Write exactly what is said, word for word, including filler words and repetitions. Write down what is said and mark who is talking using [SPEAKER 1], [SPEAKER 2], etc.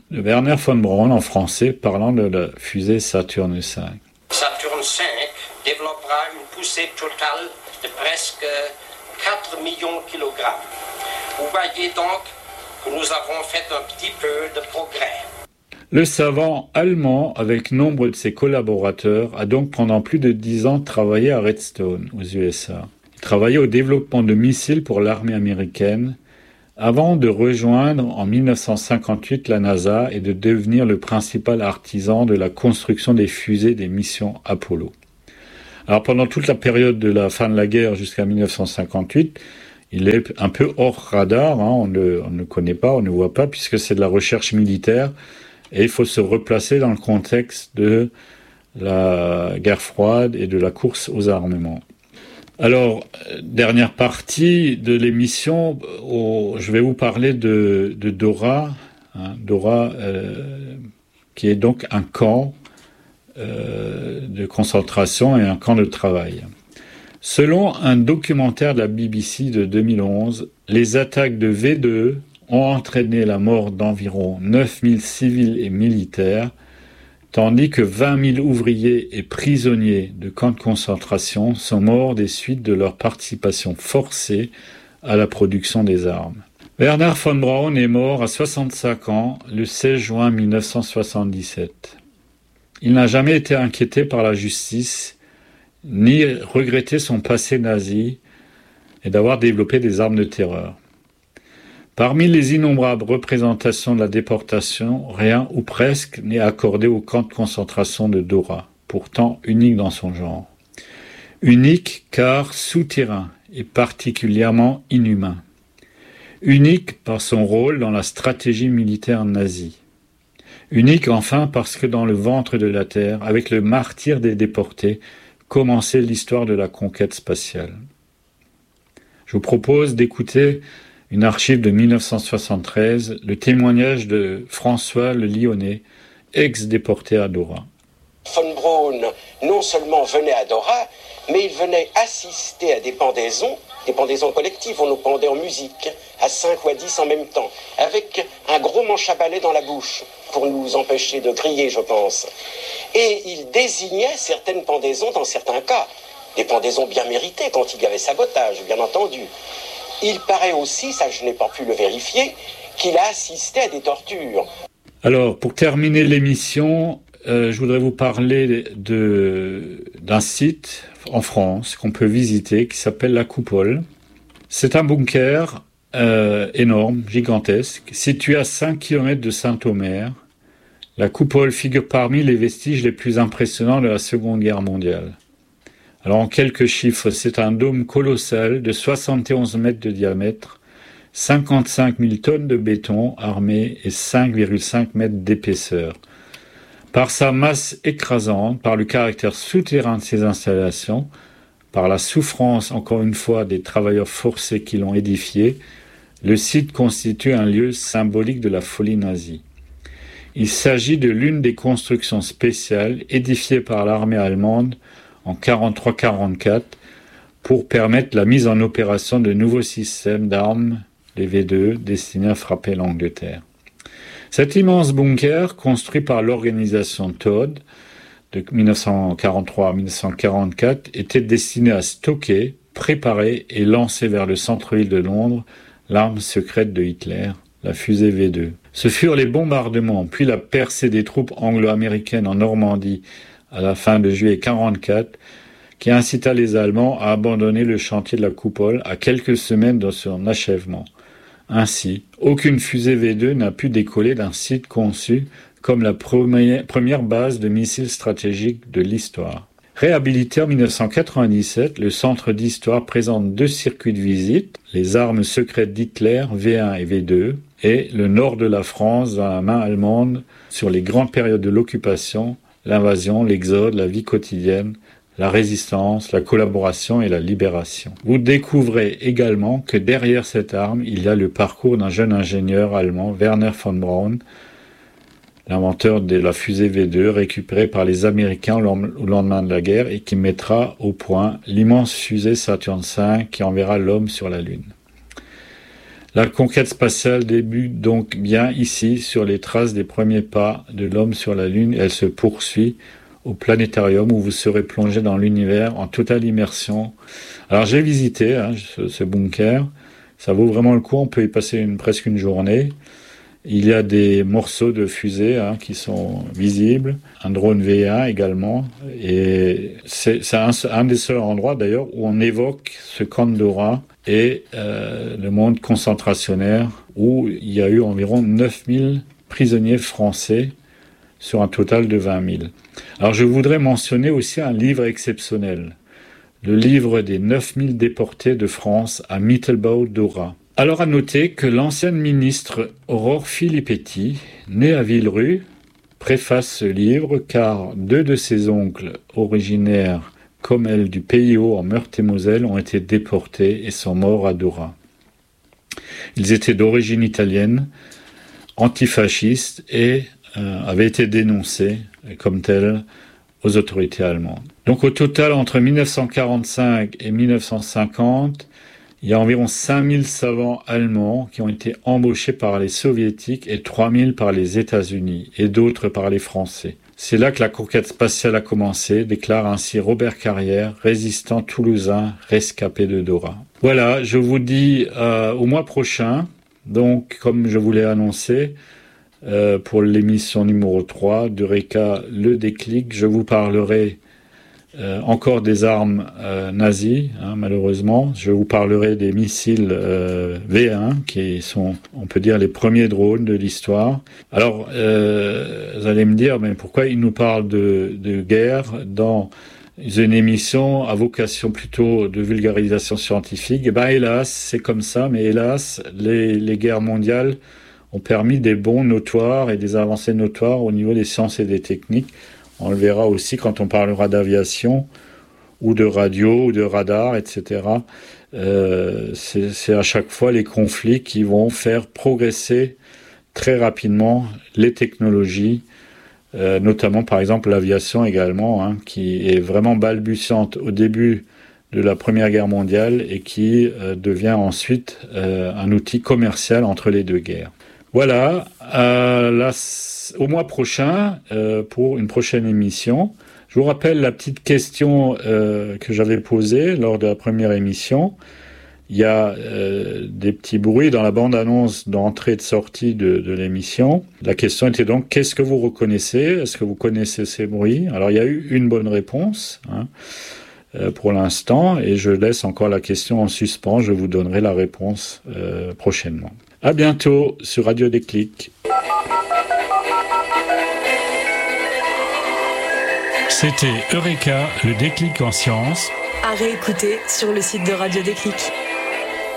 [SPEAKER 1] de Wernher von Braun en français parlant de la fusée Saturne cinq.
[SPEAKER 2] Saturne cinq développera une poussée totale de presque quatre millions de kilogrammes. Vous voyez donc que nous avons fait un petit peu de progrès.
[SPEAKER 1] Le savant allemand, avec nombre de ses collaborateurs, a donc pendant plus de dix ans travaillé à Redstone, aux U S A. Il travaillait au développement de missiles pour l'armée américaine, avant de rejoindre en dix-neuf cent cinquante-huit la NASA et de devenir le principal artisan de la construction des fusées des missions Apollo. Alors pendant toute la période de la fin de la guerre jusqu'à dix-neuf cent cinquante-huit, il est un peu hors radar, hein, on ne on ne connaît pas, on ne voit pas, puisque c'est de la recherche militaire, et il faut se replacer dans le contexte de la guerre froide et de la course aux armements. Alors, dernière partie de l'émission, oh, je vais vous parler de, de Dora, hein, Dora euh, qui est donc un camp euh, de concentration et un camp de travail. Selon un documentaire de la B B C de deux mille onze, les attaques de V deux ont entraîné la mort d'environ neuf mille civils et militaires, tandis que vingt mille ouvriers et prisonniers de camps de concentration sont morts des suites de leur participation forcée à la production des armes. Wernher von Braun est mort à soixante-cinq ans le seize juin dix-neuf cent soixante-dix-sept. Il n'a jamais été inquiété par la justice, ni regretté son passé nazi et d'avoir développé des armes de terreur. Parmi les innombrables représentations de la déportation, rien ou presque n'est accordé au camp de concentration de Dora, pourtant unique dans son genre. Unique car souterrain et particulièrement inhumain. Unique par son rôle dans la stratégie militaire nazie. Unique enfin parce que dans le ventre de la Terre, avec le martyre des déportés, commençait l'histoire de la conquête spatiale. Je vous propose d'écouter une archive de dix-neuf cent soixante-treize, le témoignage de François le Lyonnais, ex-déporté à Dora.
[SPEAKER 3] Von Braun non seulement venait à Dora, mais il venait assister à des pendaisons, des pendaisons collectives, on nous pendait en musique, à cinq ou à dix en même temps, avec un gros manche à balai dans la bouche, pour nous empêcher de crier, je pense. Et il désignait certaines pendaisons dans certains cas, des pendaisons bien méritées quand il y avait sabotage, bien entendu. Il paraît aussi, ça je n'ai pas pu le vérifier, qu'il a assisté à des tortures.
[SPEAKER 1] Alors, pour terminer l'émission, euh, je voudrais vous parler de, d'un site en France qu'on peut visiter qui s'appelle La Coupole. C'est un bunker euh, énorme, gigantesque, situé à cinq kilomètres de Saint-Omer. La Coupole figure parmi les vestiges les plus impressionnants de la Seconde Guerre mondiale. Alors en quelques chiffres, c'est un dôme colossal de soixante et onze mètres de diamètre, cinquante-cinq mille tonnes de béton armé et cinq virgule cinq mètres d'épaisseur. Par sa masse écrasante, par le caractère souterrain de ces installations, par la souffrance, encore une fois, des travailleurs forcés qui l'ont édifié, le site constitue un lieu symbolique de la folie nazie. Il s'agit de l'une des constructions spéciales édifiées par l'armée allemande en quarante-trois quarante-quatre pour permettre la mise en opération de nouveaux systèmes d'armes, les V deux, destinés à frapper l'Angleterre. Cet immense bunker, construit par l'organisation Todt de dix-neuf cent quarante-trois à dix-neuf cent quarante-quatre, était destiné à stocker, préparer et lancer vers le centre-ville de Londres l'arme secrète de Hitler, la fusée V deux. Ce furent les bombardements, puis la percée des troupes anglo-américaines en Normandie à la fin de juillet quarante-quatre, qui incita les Allemands à abandonner le chantier de la Coupole à quelques semaines de son achèvement. Ainsi, aucune fusée V deux n'a pu décoller d'un site conçu comme la première, première base de missiles stratégiques de l'histoire. Réhabilité en dix-neuf cent quatre-vingt-dix-sept, le centre d'histoire présente deux circuits de visite, les armes secrètes d'Hitler, V un et V deux, et le nord de la France dans la main allemande sur les grandes périodes de l'occupation, l'invasion, l'exode, la vie quotidienne, la résistance, la collaboration et la libération. Vous découvrez également que derrière cette arme, il y a le parcours d'un jeune ingénieur allemand, Wernher von Braun, l'inventeur de la fusée V deux récupérée par les Américains au lendemain de la guerre et qui mettra au point l'immense fusée Saturne cinq qui enverra l'homme sur la Lune. La conquête spatiale débute donc bien ici, sur les traces des premiers pas de l'homme sur la Lune. Elle se poursuit au planétarium où vous serez plongé dans l'univers en totale immersion. Alors j'ai visité hein, ce, ce bunker, ça vaut vraiment le coup, on peut y passer une, presque une journée. Il y a des morceaux de fusée hein, qui sont visibles, un drone V un également, et c'est, c'est un, un des seuls endroits d'ailleurs où on évoque ce camp de Dora et euh, le monde concentrationnaire où il y a eu environ neuf mille prisonniers français sur un total de vingt mille. Alors je voudrais mentionner aussi un livre exceptionnel, le livre des neuf mille déportés de France à Mittelbau-Dora. Alors à noter que l'ancienne ministre Aurore Filippetti, née à Villerue, préface ce livre car deux de ses oncles originaires comme elle du Pays Haut en Meurthe-et-Moselle ont été déportés et sont morts à Dora. Ils étaient d'origine italienne, antifascistes et euh, avaient été dénoncés comme tels aux autorités allemandes. Donc au total, entre dix-neuf cent quarante-cinq et dix-neuf cent cinquante, il y a environ cinq mille savants allemands qui ont été embauchés par les soviétiques et trois mille par les États-Unis et d'autres par les Français. C'est là que la conquête spatiale a commencé, déclare ainsi Robert Carrière, résistant toulousain, rescapé de Dora. Voilà, je vous dis euh, au mois prochain, donc comme je vous l'ai annoncé, euh, pour l'émission numéro trois d'Eureka, le déclic, je vous parlerai Euh, encore des armes euh, nazies, hein, malheureusement. Je vous parlerai des missiles euh, V un, qui sont, on peut dire, les premiers drones de l'histoire. Alors, euh, vous allez me dire, mais pourquoi il nous parle de, de guerre dans une émission à vocation plutôt de vulgarisation scientifique? Eh ben, hélas, c'est comme ça, mais hélas, les, les guerres mondiales ont permis des bons notoires et des avancées notoires au niveau des sciences et des techniques. On le verra aussi quand on parlera d'aviation ou de radio ou de radar, et cetera. Euh, c'est, c'est à chaque fois les conflits qui vont faire progresser très rapidement les technologies, euh, notamment par exemple l'aviation également, hein, qui est vraiment balbutiante au début de la Première Guerre mondiale et qui euh, devient ensuite euh, un outil commercial entre les deux guerres. Voilà, euh, la au mois prochain, euh, pour une prochaine émission. Je vous rappelle la petite question euh, que j'avais posée lors de la première émission. Il y a euh, des petits bruits dans la bande-annonce d'entrée et de sortie de, de l'émission. La question était donc, qu'est-ce que vous reconnaissez? Est-ce que vous connaissez ces bruits? Alors, il y a eu une bonne réponse hein, euh, pour l'instant, et je laisse encore la question en suspens. Je vous donnerai la réponse euh, prochainement. À bientôt sur Radio Déclic.
[SPEAKER 4] C'était Eureka, le déclic en sciences.
[SPEAKER 5] À réécouter sur le site de Radio Déclic.